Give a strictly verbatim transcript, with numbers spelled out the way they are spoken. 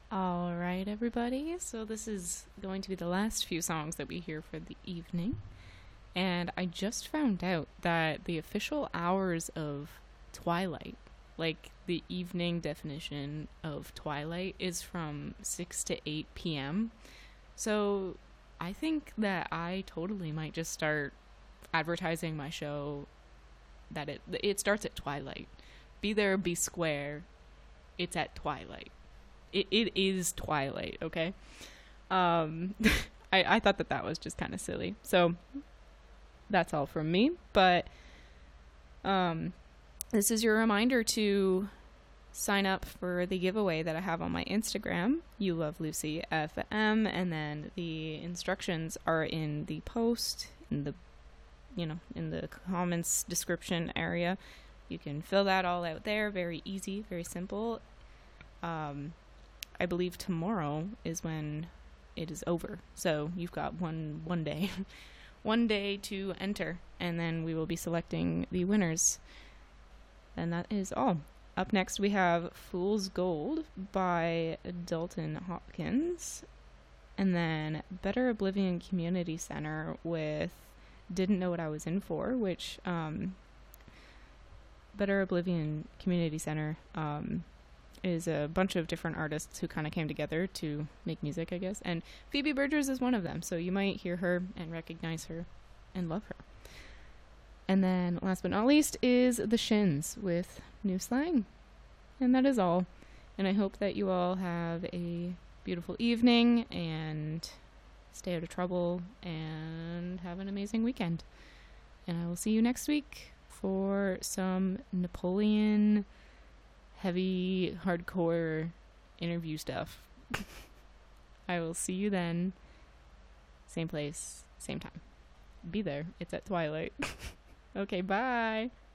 All right, everybody. So this is going to be the last few songs that we hear for the evening. And I just found out that the official hours of twilight, like the evening definition of twilight, is from six to eight p m. So I think that I totally might just start advertising my show that it it starts at twilight. Be there, be square. It's at twilight. It it is twilight. Okay. Um, I I thought that that was just kind of silly. So that's all from me. But um, this is your reminder to sign up for the giveaway that I have on my Instagram, You Love Lucy F M, and then the instructions are in the post in the you know in the comments description area. You can fill that all out there. Very easy, very simple. Um, I believe tomorrow is when it is over. So you've got one one day, one day to enter, and then we will be selecting the winners. And that is all. Up next, we have Fool's Gold by Dalton Hopkins, and then Better Oblivion Community Center with Didn't Know What I Was In For, which um, Better Oblivion Community Center um, is a bunch of different artists who kind of came together to make music, I guess. And Phoebe Bridgers is one of them, so you might hear her and recognize her and love her. And then, last but not least, is The Shins with New Slang. And that is all. And I hope that you all have a beautiful evening and stay out of trouble and have an amazing weekend. And I will see you next week for some Napoleon heavy, hardcore interview stuff. I will see you then. Same place, same time. Be there. It's at twilight. Okay, bye.